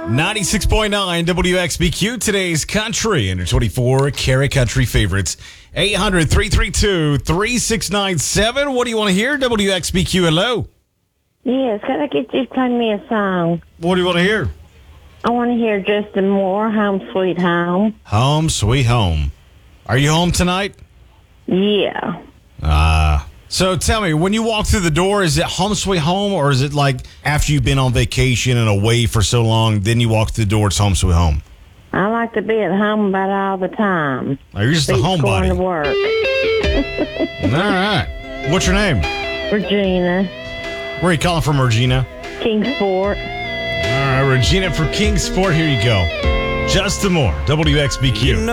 96.9 WXBQ, today's country under 24 Carrot Country favorites. 800-332-3697. What do you want to hear? WXBQ, hello. Yes, could I get you to play me a song? What do you want to hear? I want to hear Justin Moore, Home Sweet Home. Home, sweet home. Are you home tonight? Yeah. So tell me, when you walk through the door, is it home sweet home, or is it like after you've been on vacation and away for so long, then you walk through the door, it's home sweet home? I like to be at home about all the time. Oh, you're just a Beats homebody. going to work. All right. What's your name? Regina, Where are you calling from, Regina? Kingsport. All right, Regina for Kingsport. Here you go. Justin Moore, WXBQ.